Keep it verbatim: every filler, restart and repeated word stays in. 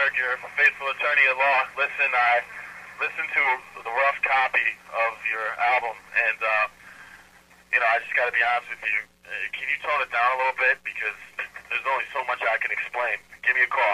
Berg, your faithful attorney at law. Listen, I listened to the rough copy of your album, and, uh, you know, I just got to be honest with you. Uh, can you tone it down a little bit? Because there's only so much I can explain. Give me a call.